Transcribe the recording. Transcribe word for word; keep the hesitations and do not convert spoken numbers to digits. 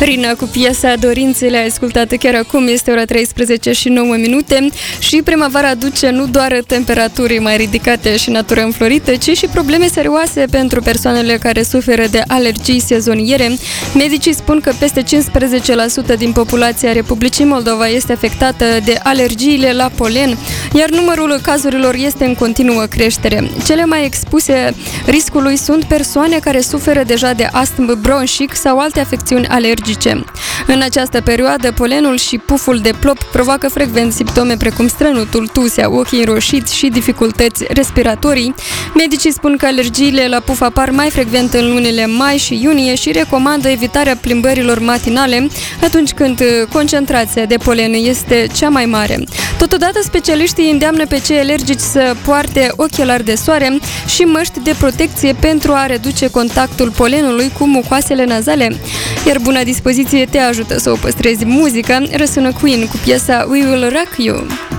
Rina cu piesa Dorințele, ascultată chiar acum, este ora treisprezece și nouă minute și primăvara aduce nu doar temperaturi mai ridicate și natură înflorită, ci și probleme serioase pentru persoanele care suferă de alergii sezoniere. Medicii spun că peste cincisprezece la sută din populația Republicii Moldova este afectată de alergiile la polen, iar numărul cazurilor este în continuă creștere. Cele mai expuse riscului sunt persoane care suferă deja de astm bronșic sau alte afecțiuni alergice. În această perioadă, polenul și puful de plop provoacă frecvent simptome precum strănutul, tusea, ochii înroșiți și dificultăți respiratorii. Medicii spun că alergiile la puf apar mai frecvent în lunile mai și iunie și recomandă evitarea plimbărilor matinale atunci când concentrația de polen este cea mai mare. Totodată, specialiștii îndeamnă pe cei alergici să poarte ochelari de soare și măști de protecție pentru a reduce contactul polenului cu mucoasele nazale. Iar buna dispoziție te ajută să o păstrezi. Muzica răsună Queen cu piesa We Will Rock You.